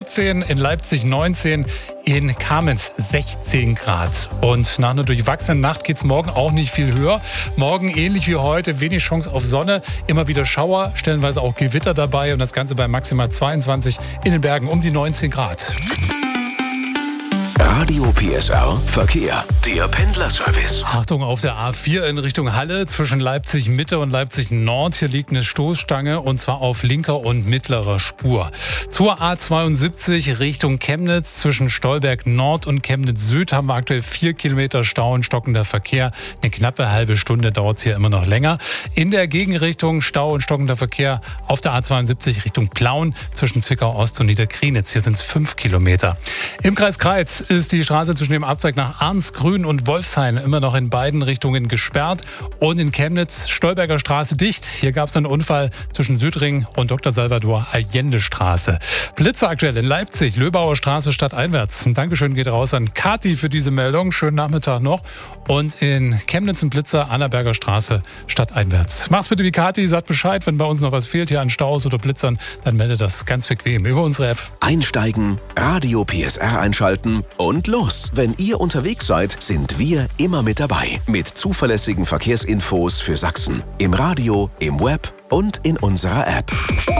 14, in Leipzig 19, in Kamenz 16 Grad. Und nach einer durchwachsenen Nacht geht es morgen auch nicht viel höher. Morgen ähnlich wie heute, wenig Chance auf Sonne, immer wieder Schauer, stellenweise auch Gewitter dabei und das Ganze bei maximal 22, in den Bergen um die 19 Grad. Radio PSR Verkehr, der Pendlerservice. Achtung auf der A4 in Richtung Halle zwischen Leipzig Mitte und Leipzig Nord. Hier liegt eine Stoßstange und zwar auf linker und mittlerer Spur. Zur A72 Richtung Chemnitz zwischen Stolberg Nord und Chemnitz Süd haben wir aktuell 4 Kilometer Stau und stockender Verkehr. Eine knappe halbe Stunde dauert es hier immer noch länger. In der Gegenrichtung Stau und stockender Verkehr auf der A72 Richtung Plauen zwischen Zwickau Ost und Niederkrienitz. Hier sind es 5 Kilometer. Im Kreis Kreiz ist die Straße zwischen dem Abzweig nach Arnsgrün und Wolfshain immer noch in beiden Richtungen gesperrt. Und in Chemnitz Stolberger Straße dicht. Hier gab es einen Unfall zwischen Südring und Dr. Salvador Allende Straße. Blitze aktuell in Leipzig, Löbauer Straße stadteinwärts. Ein Dankeschön geht raus an Kathi für diese Meldung. Schönen Nachmittag noch. Und in Chemnitz ein Blitzer, Annaberger Straße stadteinwärts. Mach's bitte wie Kathi, sagt Bescheid, wenn bei uns noch was fehlt hier an Staus oder Blitzern, dann meldet das ganz bequem über unsere App. Einsteigen, Radio PSR einschalten und los! Wenn ihr unterwegs seid, sind wir immer mit dabei. Mit zuverlässigen Verkehrsinfos für Sachsen. Im Radio, im Web und in unserer App.